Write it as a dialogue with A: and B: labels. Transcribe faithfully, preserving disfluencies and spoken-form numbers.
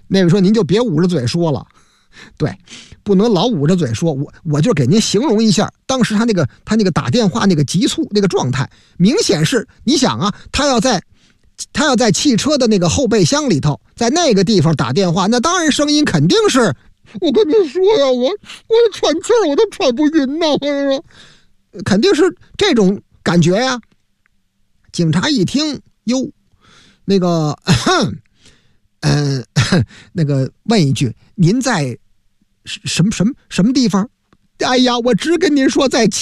A: 那位说您就别捂着嘴说了，对，不能老捂着嘴说，我我就给您形容一下，当时他那个他那个打电话那个急促那个状态，明显是你想啊，他要在他要在汽车的那个后备箱里头，在那个地方打电话，那当然声音肯定是，我跟你说呀，我我喘气儿我都喘不匀呐，我说肯定是这种感觉呀。警察一听，哟，那个，嗯、呃，那个问一句，您在什么什么什么地方？哎呀，我只跟您说在